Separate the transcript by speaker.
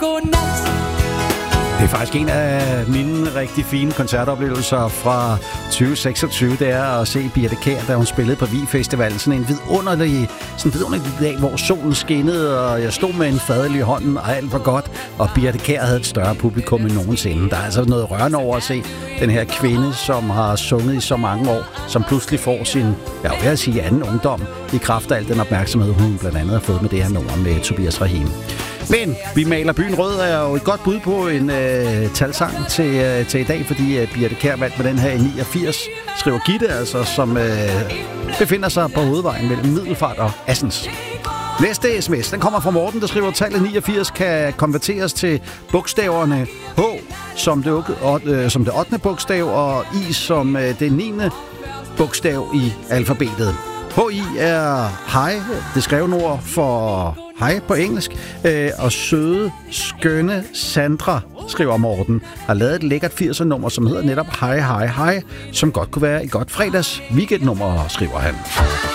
Speaker 1: Godnat.
Speaker 2: Det er faktisk en af mine rigtig fine koncertoplevelser fra 2026, det er at se Birthe Kjær, da hun spillede på Vig Festival. Sådan en vidunderlig dag, hvor solen skinnede, og jeg stod med en fadøl i hånden, og alt var godt. Og Birthe Kjær havde et større publikum end nogensinde. Der er altså noget rørende over at se den her kvinde, som har sunget i så mange år, som pludselig får sin, jeg vil sige, anden ungdom i kraft af al den opmærksomhed, hun blandt andet har fået med det her nummer med Tobias Rahim. Men Vi maler byen rød er jo et godt bud på en talsang til i dag, fordi Birthe Kjær valgte med den her i 89, skriver Gitte, altså, som befinder sig på hovedvejen mellem Middelfart og Assens. Næste sms, den kommer fra Morten, der skriver, tallet 89 kan konverteres til bogstaverne H som det 8. bogstav, og I som det 9. bogstav i alfabetet. HI er hej, det skrevne ord for hej på engelsk, og søde, skønne Sandra, skriver Morten, har lavet et lækkert 80'er-nummer, som hedder netop Hej, hej, hej, som godt kunne være et godt fredags weekendnummer, skriver han.